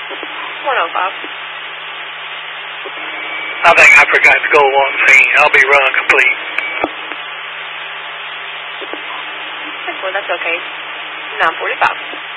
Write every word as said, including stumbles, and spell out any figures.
one oh five. I think I forgot to go on scene. I'll be run complete. Well, that's okay. nine forty-five.